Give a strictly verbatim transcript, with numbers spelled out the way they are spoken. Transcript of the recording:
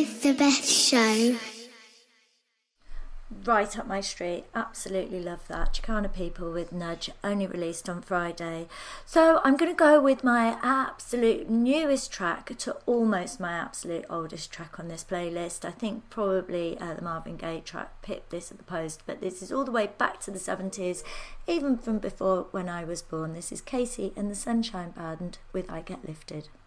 the best show. Right up my street, absolutely love that. Chicana People with Nudge, only released on Friday. So I'm going to go with my absolute newest track to almost my absolute oldest track on this playlist. I think probably uh, the Marvin Gaye track pipped this at the post, but this is all the way back to the seventies, even from before when I was born. This is Casey and the Sunshine Band with I Get Lifted.